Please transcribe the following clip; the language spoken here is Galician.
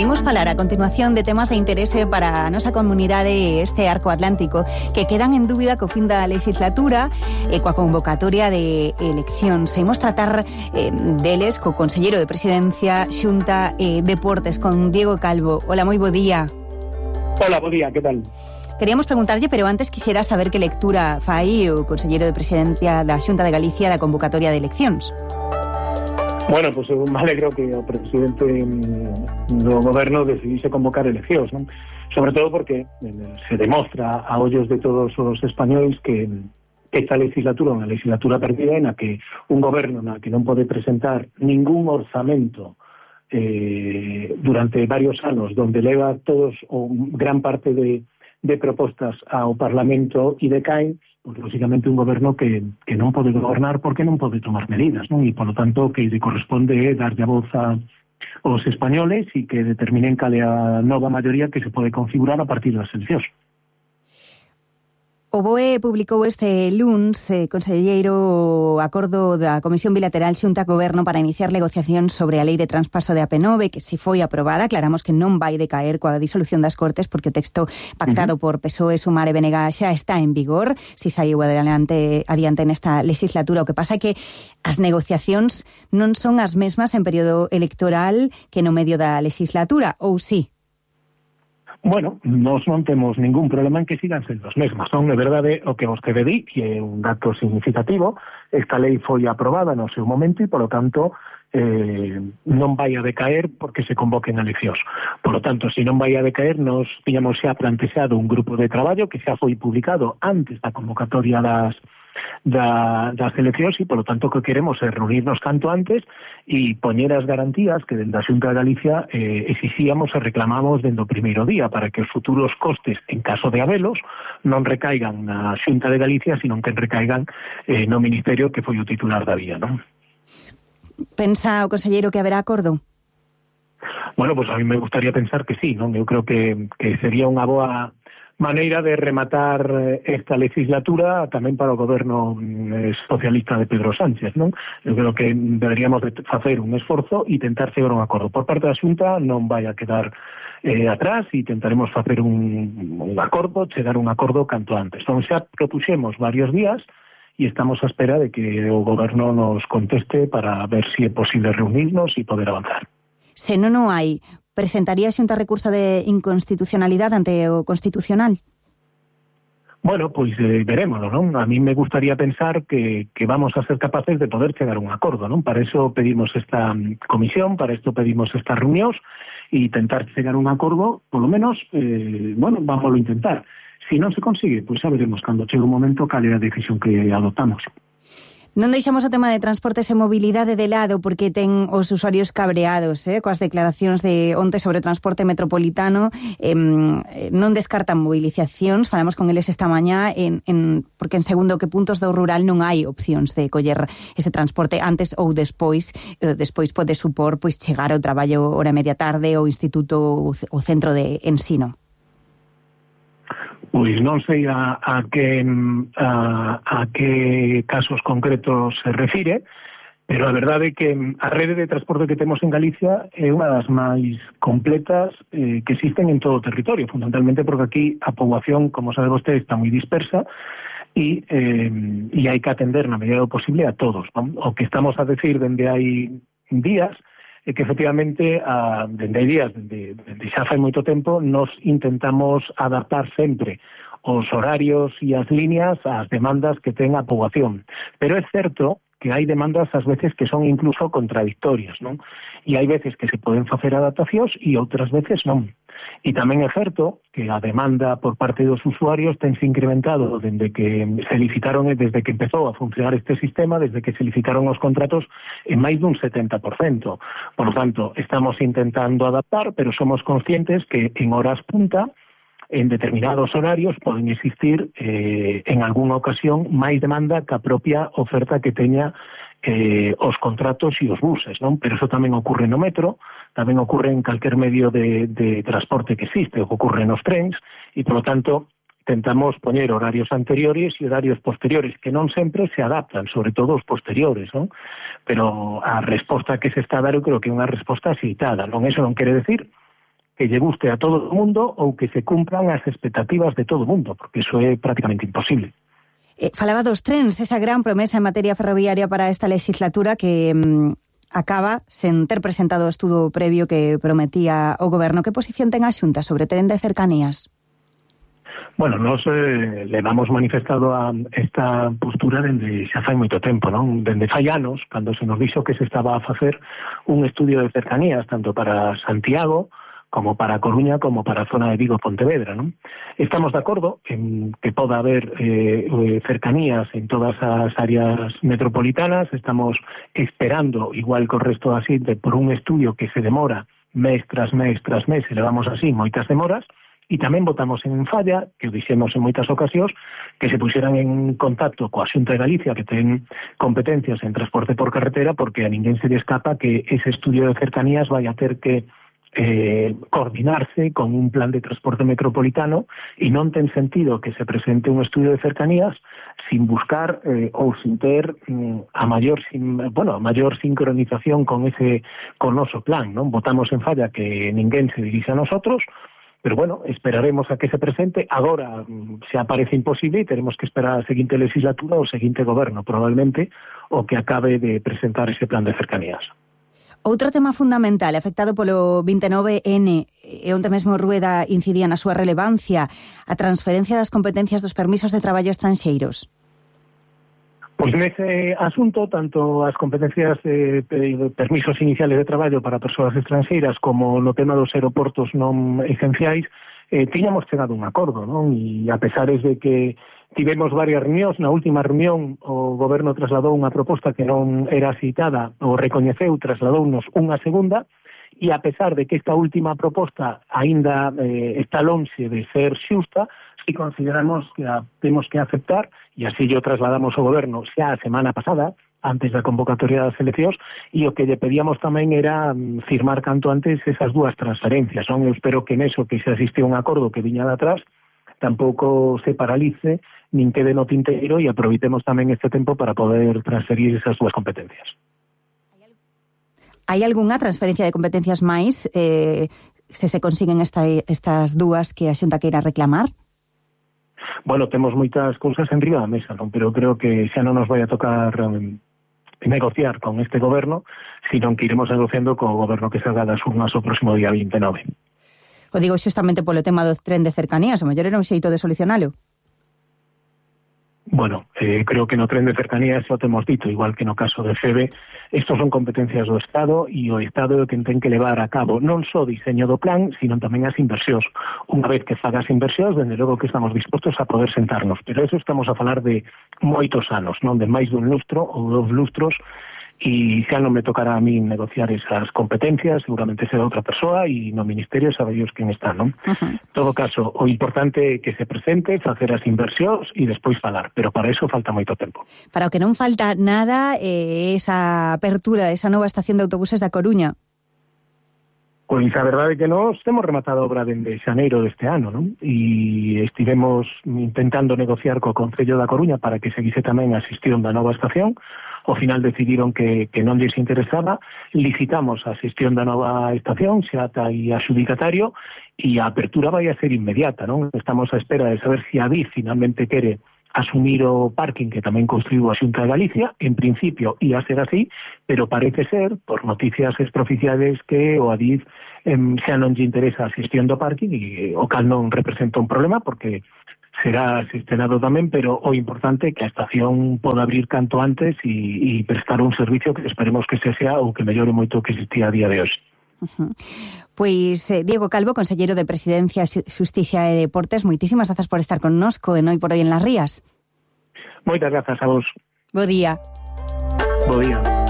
Imos falar a continuación de temas de interese para a nosa comunidade este arco atlántico que quedan en dúbida co fin da legislatura e coa convocatoria de eleccións. Imos tratar deles co conselleiro de Presidencia, Xunta e Deportes, con Diego Calvo. Hola, moi bo día. Hola, bo día, que tal? Queríamos preguntarlle, pero antes quixera saber que lectura fai o conselleiro de Presidencia da Xunta de Galicia da convocatoria de eleccións. Bueno, pues eu me alegro que o presidente do goberno decidise convocar eleccións, non? Sobre todo porque se demostra a ollos de todos os españois que esta legislatura é unha legislatura perdida en a que un goberno na que non pode presentar ningún orzamento durante varios anos, donde leva todos ou gran parte de propostas ao Parlamento e decaen, pues, lógicamente un goberno que non pode gobernar porque non pode tomar medidas, non? E, polo tanto, que lle corresponde darlle a voz aos españoles e que determinen cal é a nova maioría que se pode configurar a partir das eleccións. O BOE publicou este luns, conselleiro, o acordo da Comisión Bilateral Xunta-Goberno para iniciar negociacións sobre a lei de traspaso de AP9, que se foi aprobada. Aclaramos que non vai decaer coa disolución das Cortes, porque o texto pactado por PSOE, Sumar e BNG xa está en vigor, si saiu adiante nesta legislatura. O que pasa é que as negociacións non son as mesmas en período electoral que no medio da legislatura, ou sí? Bueno, nós non temos ningún problema en que sigan sendo as mesmas. Son, de verdade, o que vostede di, que é un dato significativo. Esta lei foi aprobada no seu momento e, polo tanto, non vai a decaer porque se convoquen eleccións. Polo tanto, se non vai a decaer, nos tiñamos xa plantexado un grupo de traballo que xa foi publicado antes da convocatoria das eleccións e, polo tanto, o que queremos é reunirnos canto antes e poñer as garantías que dende a Xunta de Galicia exixíamos e reclamamos dende o primeiro día para que os futuros costes, en caso de habelos, non recaigan na Xunta de Galicia, sino que recaigan no Ministerio que foi o titular da vía, non? Pensa o conselleiro que haberá acordo? Bueno, pues a mí me gustaría pensar que sí, non? Eu creo que sería unha boa maneira de rematar esta legislatura tamén para o goberno socialista de Pedro Sánchez, non? Eu creo que deberíamos de facer un esforzo e tentar chegar a un acordo. Por parte da Xunta non vai a quedar atrás e tentaremos facer un acordo, chegar a un acordo canto antes. Entón xa propuxemos varios días e estamos á espera de que o goberno nos conteste para ver se é posible reunirnos e poder avanzar. Se non o hai, presentaría a Xunta recurso de inconstitucionalidade ante o Constitucional? Bueno, pois verémoslo, non? A mí me gustaría pensar que vamos a ser capaces de poder chegar a un acordo, non? Para eso pedimos esta comisión, para esto pedimos estas reunións e tentar chegar a un acordo, polo menos, bueno, vámoslo a intentar. Si non se consigue, pois xa veremos cando chegue un momento cal é a decisión que adoptamos. Non deixamos o tema de transportes e mobilidade de lado porque ten os usuarios cabreados, coas declaracións de onte sobre o transporte metropolitano. Non descartan movilizacións, falamos con eles esta mañá, porque en segundo que puntos do rural non hai opcións de coller ese transporte antes ou despois. Despois pode supor pois chegar ao traballo hora e media tarde ao instituto ou centro de ensino. Pois non sei a que casos concretos se refire, pero a verdade é que a rede de transporte que temos en Galicia é unha das máis completas que existen en todo o territorio, fundamentalmente porque aquí a poboación, como sabe vostede, está moi dispersa e hai que atender na medida do posible a todos, non? O que estamos a decir dende hai días é que efectivamente dende xa fai moito tempo nos intentamos adaptar sempre os horarios e as líneas ás demandas que ten a poboación. Pero é certo que hai demandas ás veces que son incluso contradictorias, non? E hai veces que se poden facer adaptacións e outras veces non. E tamén é certo que a demanda por parte dos usuarios tense incrementado desde que se licitaron e desde que empezou a funcionar este sistema, desde que se licitaron os contratos en máis dun 70%. Por lo tanto, estamos intentando adaptar, pero somos conscientes que en horas punta, en determinados horarios, poden existir en algunha ocasión máis demanda que a propia oferta que teña os contratos e os buses, non? Pero eso tamén ocorre no metro, tamén ocorre en calquer medio de transporte que existe, ocorre nos trens, e, por lo tanto, tentamos poñer horarios anteriores e horarios posteriores, que non sempre se adaptan, sobre todo os posteriores, non? Pero a resposta que se está a dar, eu creo que é unha resposta aceitada, non? Eso non quere decir que lle guste a todo o mundo ou que se cumpran as expectativas de todo o mundo, porque iso é prácticamente imposible. Falaba dos trens, esa gran promesa en materia ferroviaria para esta legislatura que acaba sen ter presentado o estudo previo que prometía o Goberno. Que posición ten a Xunta sobre tren de cercanías? Bueno, nos levamos manifestado a esta postura dende xa fai moito tempo, non? Dende fai anos, cando se nos dixo que se estaba a facer un estudio de cercanías, tanto para Santiago, como para Coruña, como para a zona de Vigo-Pontevedra, non? Estamos de acordo en que poda haber cercanías en todas as áreas metropolitanas, estamos esperando, igual que o resto da xente, por un estudio que se demora mes tras mes tras mes, e levamos así moitas demoras. E tamén votamos en falla, que o dixemos en moitas ocasións, que se puxeran en contacto coa Xunta de Galicia, que ten competencias en transporte por carretera, porque a ninguén se lle escapa que ese estudio de cercanías vai a ter que coordinarse con un plan de transporte metropolitano, e non ten sentido que se presente un estudio de cercanías sin buscar ou sin ter a maior sincronización con noso plan, non? Votamos en falla que ninguén se dirixa a nosotros. Pero bueno, esperaremos a que se presente. Agora se aparece imposible e teremos que esperar a seguinte legislatura ou seguinte goberno, probablemente, o que acabe de presentar ese plan de cercanías. Outro tema fundamental afectado polo 29N, e onde mesmo Rueda incidía na súa relevancia, a transferencia das competencias dos permisos de traballo estranxeiros. Pois nese asunto, tanto as competencias de permisos iniciales de traballo para persoas estranxeiras como no tema dos aeroportos non esenciais, tiñamos chegado a un acordo, non? E a pesar de que tivemos varias reunións, na última reunión o Goberno trasladou unha proposta que non era citada, ou recoñeceu, trasladounos unha segunda, e a pesar de que esta última proposta aínda está lonxe de ser xusta, si consideramos que a temos que aceptar, e así yo trasladamos ao Goberno xa a semana pasada, antes da convocatoria das eleccións, e o que lle pedíamos tamén era firmar canto antes esas dúas transferencias, non? Eu espero que neso que se asiste un acordo que viña de atrás, tampouco se paralice, nin quede no tinteiro, e aproveitemos tamén este tempo para poder transferir esas dúas competencias. Hai algunha transferencia de competencias máis se consiguen estas dúas que a Xunta queira reclamar? Bueno, temos moitas cousas en riba da mesa, non? Pero creo que xa non nos vai a tocar negociar con este goberno, sino que iremos negociando co goberno que salga das urnas o próximo día 29. O digo xustamente polo tema do tren de cercanías, o mellor era un xeito de solucionalo. Bueno, creo que no tren de cercanías xa o temos dito, igual que no caso de FEBE, estos son competencias do Estado e o Estado é o que ten que levar a cabo non só o diseño do plan, sino tamén as inversións. Unha vez que faga as inversións, dende logo que estamos dispostos a poder sentarnos, pero eso estamos a falar de moitos anos, non de máis dun lustro ou 2 lustros, e xa non me tocará a mí negociar esas competencias, seguramente será outra persoa, e no Ministerio sabéis quen está, non? En todo caso, o importante é que se presente, facer as inversións e despois falar, pero para eso falta moito tempo. Para o que non falta nada esa apertura desa nova estación de autobuses da Coruña. Pois a verdade é que nós temos rematado a obra dende xaneiro deste ano, non? E estivemos intentando negociar co Concello da Coruña para que seguise tamén a xestión da nova estación. Ao final decidiron que non lles interesaba, licitamos a xestión da nova estación, xa ata aí adxudicatario, e a apertura vai a ser inmediata, non? Estamos á espera de saber se a Adif finalmente quere asumir o parking que tamén construiu a Xunta de Galicia. En principio ia ser así, pero parece ser, por noticias extraoficiales, que o Adif xa non lle interesa a xestión do parking, e o cal non representa un problema, porque será xestionado tamén, pero o importante é que a estación poda abrir canto antes e prestar un servicio que esperemos que se sea ou que mellore moito o que existía a día de hoxe. Pois Diego Calvo, conselleiro de Presidencia, Xusticia e Deportes, moitísimas grazas por estar connosco en Hoy por Hoy en Las Rías. Moitas grazas a vos. Bo día. Bo día.